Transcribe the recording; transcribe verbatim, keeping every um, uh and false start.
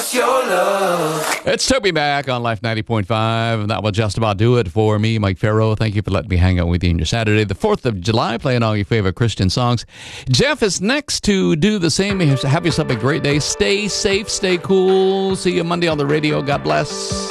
just your love. It's Toby back on Life ninety point five, and that will just about do it for me, Mike Farrow. Thank you for letting me hang out with you on your Saturday, the fourth of July, playing all your favorite Christian songs. Jeff is next to do the same. Have yourself a great day. Stay safe, stay cool. See you Monday on the radio. God bless.